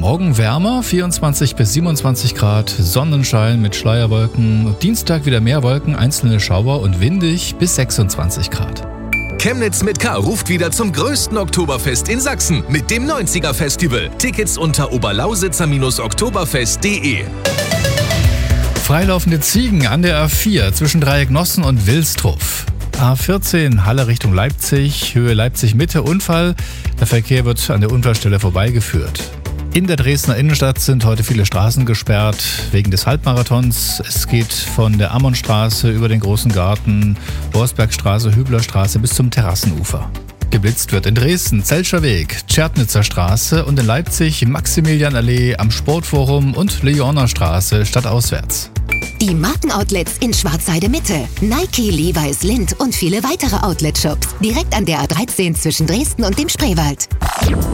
Morgen wärmer, 24 bis 27 Grad, Sonnenschein mit Schleierwolken. Dienstag wieder mehr Wolken, einzelne Schauer und windig bis 26 Grad. Chemnitz mit K ruft wieder zum größten Oktoberfest in Sachsen mit dem 90er Festival. Tickets unter oberlausitzer-oktoberfest.de. Freilaufende Ziegen an der A4 zwischen Dreiecknossen und Wilstruf. A14 Halle Richtung Leipzig, Höhe Leipzig-Mitte, Unfall. Der Verkehr wird an der Unfallstelle vorbeigeführt. In der Dresdner Innenstadt sind heute viele Straßen gesperrt wegen des Halbmarathons. Es geht von der Ammonstraße über den Großen Garten, Borsbergstraße, Hüblerstraße bis zum Terrassenufer. Geblitzt wird in Dresden Zelscher Weg, Tschernitzer Straße und in Leipzig Maximilianallee am Sportforum und Leoner Straße stadtauswärts. Die Markenoutlets in Schwarzheide Mitte, Nike, Levi's, Lindt und viele weitere Outlet-Shops direkt an der A13 zwischen Dresden und dem Spreewald.